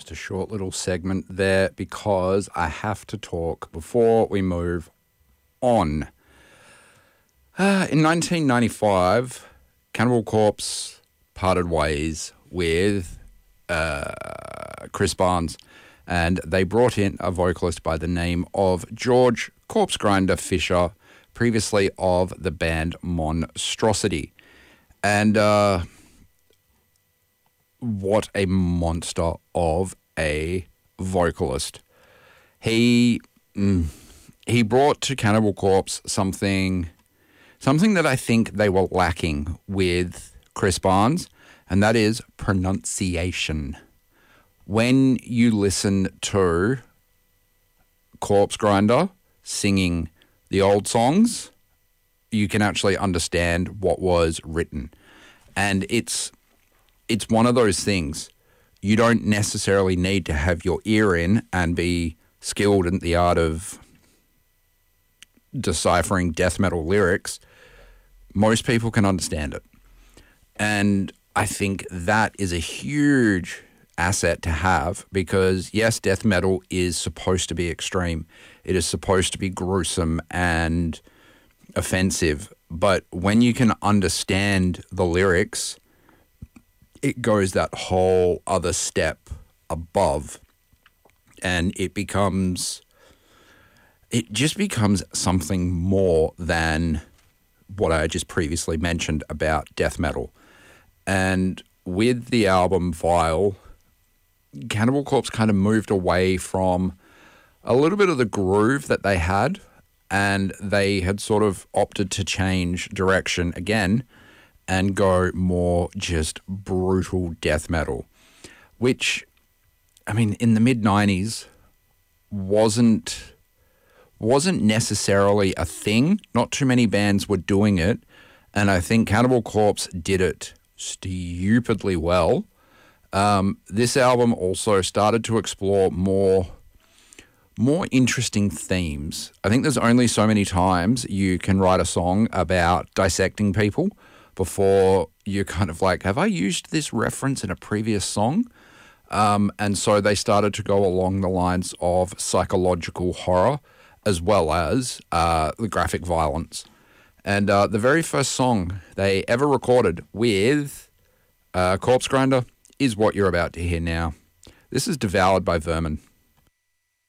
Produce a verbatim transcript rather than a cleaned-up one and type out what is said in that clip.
just a short little segment there because I have to talk before we move on. Uh, in nineteen ninety-five, Cannibal Corpse parted ways with uh, Chris Barnes, and they brought in a vocalist by the name of George Corpse Grinder Fisher, previously of the band Monstrosity. And uh, what a monster of a vocalist. He mm, he brought to Cannibal Corpse something something that I think they were lacking with Chris Barnes, and that is pronunciation. When you listen to Corpse Grinder singing the old songs, you can actually understand what was written. And it's it's one of those things. You don't necessarily need to have your ear in and be skilled in the art of deciphering death metal lyrics. Most people can understand it. And I think that is a huge asset to have because, yes, death metal is supposed to be extreme. It is supposed to be gruesome and offensive. But when you can understand the lyrics, it goes that whole other step above. And it becomes, it just becomes something more than what I just previously mentioned about death metal. And with the album Vile, Cannibal Corpse kind of moved away from a little bit of the groove that they had, and they had sort of opted to change direction again and go more just brutal death metal, which, I mean, in the mid nineties wasn't wasn't necessarily a thing. Not too many bands were doing it, and I think Cannibal Corpse did it stupidly well. Um, this album also started to explore more more interesting themes. I think there's only so many times you can write a song about dissecting people before you're kind of like, have I used this reference in a previous song? Um, and so they started to go along the lines of psychological horror as well as uh, the graphic violence. And uh, the very first song they ever recorded with uh, Corpse Grinder is what you're about to hear now. This is Devoured by Vermin.